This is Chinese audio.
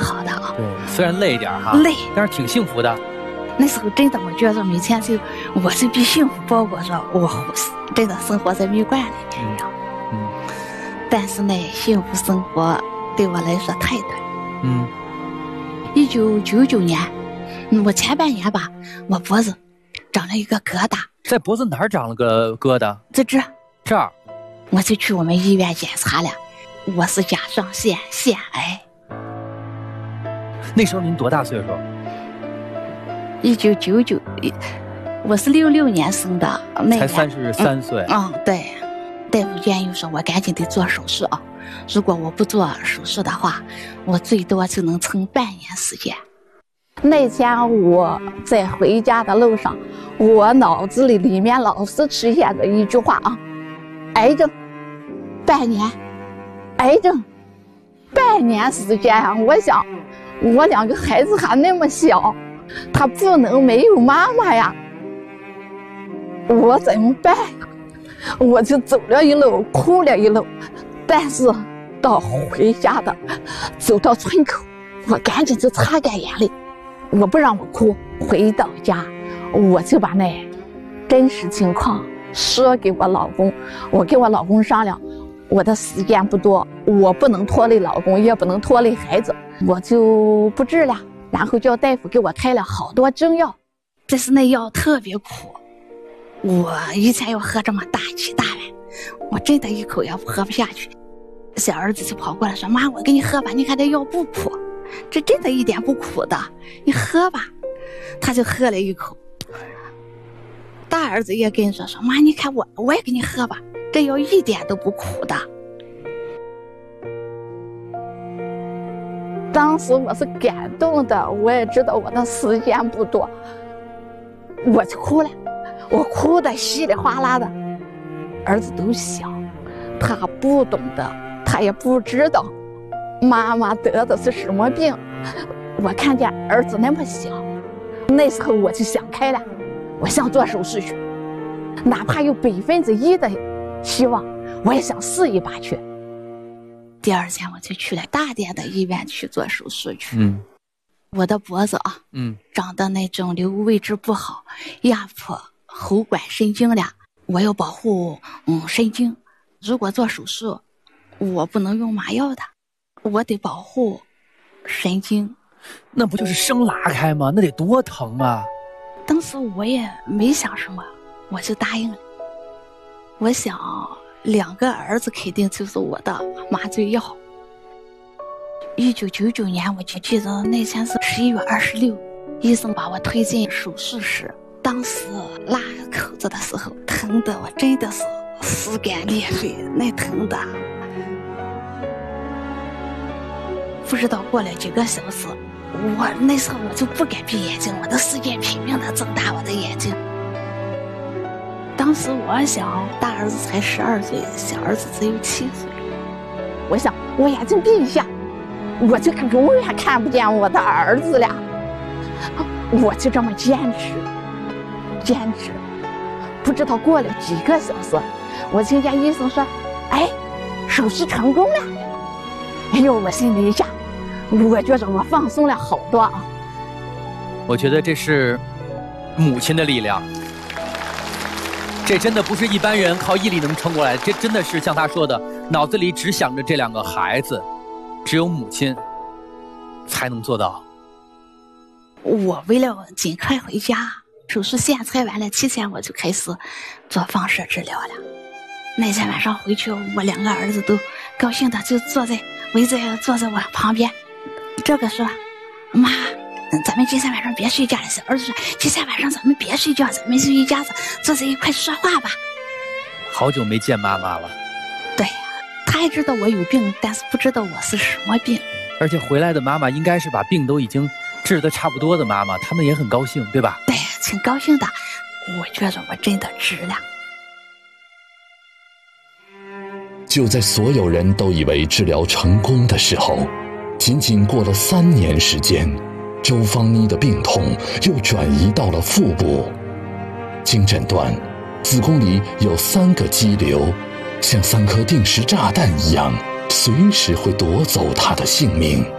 好的啊。 对，虽然累一点哈， 累， 但是挺幸福的。 那时候真的，我觉得每天我是比幸福包裹着，我真的生活在蜜罐里面一样。但是呢，幸福生活对我来说太短。1999年，我前半年吧，我脖子长了一个疙瘩。 在脖子哪儿长了个疙瘩？ 在这儿。 我就去我们医院检查了，我是甲状腺癌。 那时候您多大岁数 ？1999，我是66年生的， 才33岁。 对，大夫建议说我赶紧得做手术啊！如果我不做手术的话，我最多就能撑半年时间。那天我在回家的路上，我脑子里面老是出现着一句话啊：癌症，半年，癌症，半年时间啊！我想，我2个孩子还那么小，他不能没有妈妈呀，我怎么办？我就走了一路，哭了一路，但是到回家的，走到村口，我赶紧就擦干眼泪，我不让我哭。回到家，我就把那真实情况说给我老公，我跟我老公商量，我的时间不多，我不能拖累老公，也不能拖累孩子，我就不治了。然后叫大夫给我开了好多中药，但是那药特别苦，我以前要喝这么大几大碗，我真的一口也喝不下去。小儿子就跑过来说：“妈，我给你喝吧，你看这药不苦，这真的一点不苦的，你喝吧。”他就喝了一口。大儿子也跟着说：“妈，你看我也给你喝吧，这药一点都不苦的。”当时我是感动的，我也知道我的时间不多，我就哭了，我哭得稀里哗啦的。儿子都小，他不懂得，他也不知道妈妈得的是什么病。我看见儿子那么小，那时候我就想开了，我想做手术去，哪怕有1%的希望，我也想试一把去。第二天我就去了大点的医院去做手术去。我的脖子啊，长的那肿瘤位置不好，压迫喉管神经了。我要保护神经，如果做手术，我不能用麻药的，我得保护神经。 那不就是生拉开吗？那得多疼啊！ 当时我也没想什么，我就答应了。我想2个儿子肯定就是我的麻醉药。1999年，我就记得那天是11月26，医生把我推进手术室。当时拉口子的时候，疼的我真的是撕肝裂肺，那疼的。不知道过了几个小时，那时候我就不敢闭眼睛，我的使劲拼命的睁大我的眼睛。当时我想，大儿子才12岁，小儿子只有7岁。我想，我眼睛闭一下，我就永远看不见我的儿子了。我就这么坚持，不知道过了几个小时，我听见医生说：“哎，手术成功了。”哎呦，我心里一下，我觉着我放松了好多啊。 我觉得这是母亲的力量。这真的不是一般人靠毅力能撑过来，这真的是像他说的，脑子里只想着这2个孩子，只有母亲才能做到。 我为了尽快回家，手术线拆完了，7天我就开始做放射治疗了。那天晚上回去，我2个儿子都高兴的就围着坐在我旁边。这个说：“妈，咱们今天晚上别睡觉了。”小儿子说：“今天晚上咱们别睡觉，咱们就一家子坐在一块说话吧。” 好久没见妈妈了。 对，他还知道我有病，但是不知道我是什么病。 而且回来的妈妈应该是把病都已经治得差不多的妈妈，他们也很高兴，对吧？ 对，挺高兴的。我觉着我真的值了。 就在所有人都以为治疗成功的时候，仅仅过了3年时间，周芳妮的病痛又转移到了腹部。经诊断，子宫里有3个肌瘤，像3颗定时炸弹一样，随时会夺走她的性命。